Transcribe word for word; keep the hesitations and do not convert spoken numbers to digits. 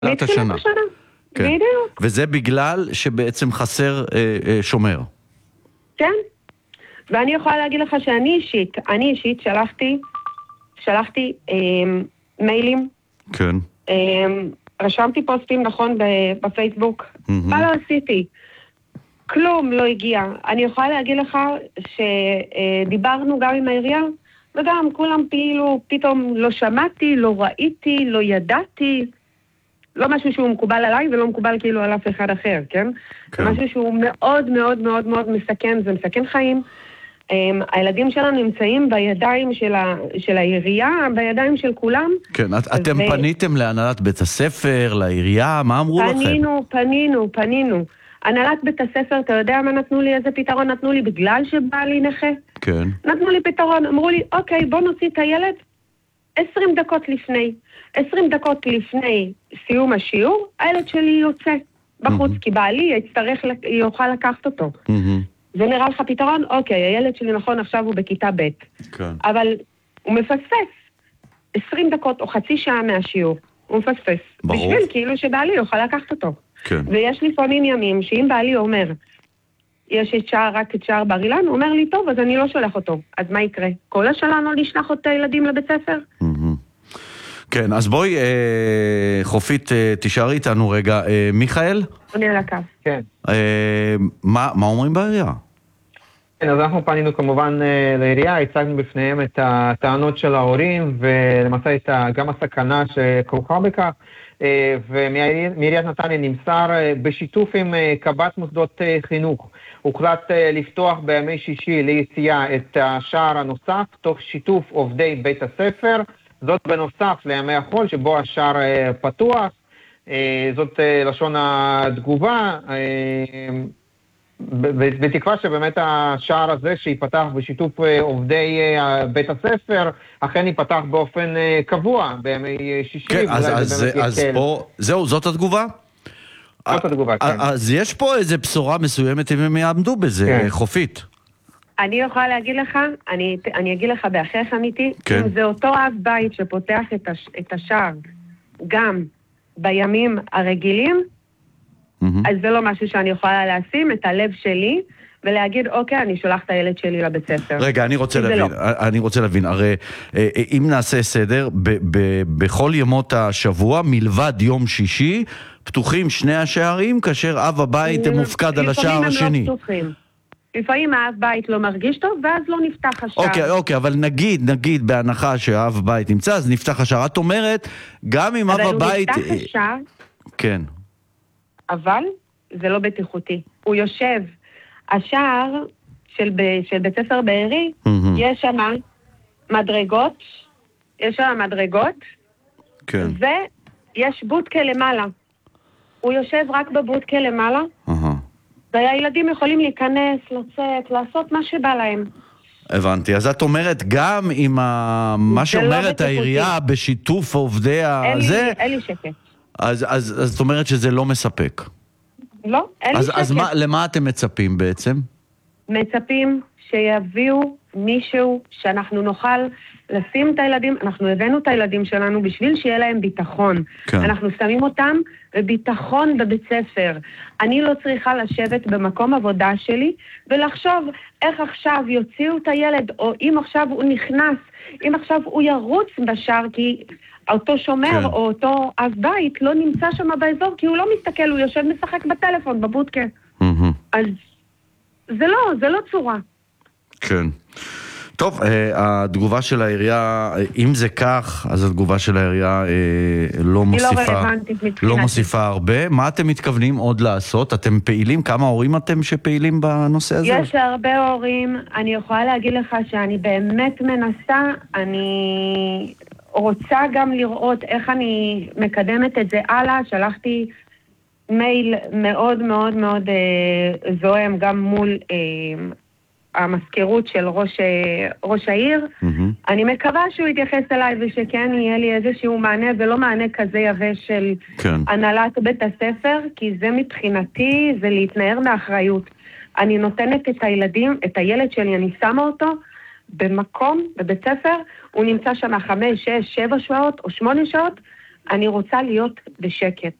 מתחילת השנה. כן. בדיוק. וזה בגלל שבעצם חסר אה, אה, שומר. כן. ואני יכולה להגיד לך שאני אישית, אני אישית שלחתי, שלחתי אה, מיילים. כן. אה, רשמתי פוסטים נכון בפייסבוק. Mm-hmm. מה לא עשיתי? כלום לא הגיע. אני יכולה להגיד לך שדיברנו גם עם העירייה, וגם כולם פעילו, פתאום לא שמעתי, לא ראיתי, לא ידעתי. לא משהו שהוא מקובל עליי ולא מקובל כאילו על אף אחד אחר, כן? כן. משהו שהוא מאוד מאוד מאוד מאוד מסכן, זה מסכן חיים. הילדים שלנו נמצאים בידיים של, ה, של העירייה, בידיים של כולם. כן, את, אתם ו... פניתם להנהלת בית הספר, לעירייה, מה אמרו פנינו, לכם? פנינו, פנינו, פנינו. הנהלת בית הספר, אתה יודע מה נתנו לי, איזה פתרון נתנו לי, בגלל שבא לי נכה? כן. נתנו לי פתרון, אמרו לי, אוקיי, בוא נוציא את הילד עשרים דקות לפני. עשרים דקות לפני סיום השיעור, הילד שלי יוצא בחוץ, mm-hmm. כי בעלי יצטרך, יוכל לקחת אותו. Mm-hmm. זה נראה לך פתרון? אוקיי, הילד שלי נכון עכשיו הוא בכיתה ב'. כן. אבל הוא מפספס עשרים דקות או חצי שעה מהשיעור. הוא מפספס. ברור. בשביל כאילו שבעלי יוכל לקחת אותו. כן. ויש לפעמים ימים שאם בעלי אומר, יש את שער, רק את שער בר אילן, הוא אומר לי, טוב, אז אני לא שולח אותו. אז מה יקרה? כל השנה לא נשלח את הילדים לבית ספר? כן, אז בואי, אה, חופית, אה, תישארי איתנו רגע. אה, מיכאל? אני על הקו. כן. אה, מה, מה אומרים בעירייה? כן, אז אנחנו פנינו כמובן אה, לעירייה, הצגנו בפניהם את הטענות של ההורים, ולמעשה את גם הסכנה שכרוכה בכך, אה, ומעיריית נתניה נמסר אה, בשיתוף עם אה, קב"ט מוסדות אה, חינוך. הוחלט אה, לפתוח בימי שישי ליציאה את השער הנוסף, תוך שיתוף עובדי בית הספר, זאת בנוסף לימי החול שבו השער אה, פתוח, אה, זאת אה, לשון התגובה, אה, בתקווה שבאמת השער הזה שיפתח בשיתוף אה, עובדי אה, בית הספר, אכן ייפתח באופן אה, קבוע בימי שישי. כן, אז, אז, אז פה, זהו, זאת התגובה? זאת התגובה, כן. אז יש פה איזו בשורה מסוימת אם הם יעמדו בזה, כן. חופית. אני יכולה להגיד לך, אני, אני אגיד לך באחריך אמיתי, כן. אם זה אותו אב בית שפותח את, הש, את השער גם בימים הרגילים, mm-hmm. אז זה לא משהו שאני יכולה לשים את הלב שלי, ולהגיד, אוקיי, אני שולח את הילד שלי לבית ספר. רגע, אני רוצה להבין, לא. אני רוצה להבין, הרי אם נעשה סדר, ב, ב, בכל ימות השבוע, מלבד יום שישי, פתוחים שני השערים, כאשר אב הבית מופקד על השער השני. לפעמים הם לא פתוחים. לפעמים האב בית לא מרגיש טוב, ואז לא נפתח השער. אוקיי, אוקיי, אבל נגיד, נגיד, בהנחה שהאב בית נמצא, אז נפתח השער. את אומרת, גם אם אב הבית... אבל הוא נפתח השער... כן. אבל זה לא בטיחותי. הוא יושב, השער של, ב... של בית ספר בארי, mm-hmm. יש שם מדרגות, יש שם מדרגות, כן. ויש בוטקה למעלה. הוא יושב רק בבוטקה למעלה, אהה. והילדים יכולים להיכנס, לצאת, לעשות מה שבא להם. הבנתי. אז את אומרת, גם עם ה... מה שאומרת העירייה בשיתוף עובדי הזה... אין לי שקט. אז, אז, אז את אומרת שזה לא מספק. לא, אין לי שקט. אז מה, למה אתם מצפים בעצם? מצפים שיביאו מישהו שאנחנו נוכל לשים את הילדים, אנחנו הבאנו את הילדים שלנו בשביל שיהיה להם ביטחון. כן. אנחנו שמים אותם בביטחון בבית ספר. אני לא צריכה לשבת במקום עבודה שלי ולחשוב איך עכשיו יוציאו את הילד, או אם עכשיו הוא נכנס, אם עכשיו הוא ירוץ בשער, כי אותו שומר כן. או אותו אב בית לא נמצא שם באזור, כי הוא לא מסתכל, הוא יושב משחק בטלפון, בבודקה. Mm-hmm. אז זה לא, זה לא צורה. כן. טוב, התגובה של העירייה, אם זה כך, אז התגובה של העירייה לא מוסיפה, לא מוסיפה הרבה. מה אתם מתכוונים עוד לעשות? אתם פעילים? כמה הורים אתם שפעילים בנושא הזה? יש הרבה הורים. אני יכולה להגיד לך שאני באמת מנסה, אני רוצה גם לראות איך אני מקדמת את זה הלאה. שלחתי מייל מאוד מאוד מאוד אה, זוהם גם מול אה, המזכירות של ראש, ראש העיר. Mm-hmm. אני מקווה שהוא יתייחס אליי ושכן יהיה לי איזשהו מענה, ולא מענה כזה יווה של כן. הנהלת בית הספר, כי זה מבחינתי, זה להתנער מאחריות. אני נותנת את הילדים, את הילד שלי, אני שמה אותו במקום, בבית ספר, הוא נמצא שם חמש, שש, שבע שעות או שמונה שעות, אני רוצה להיות בשקט.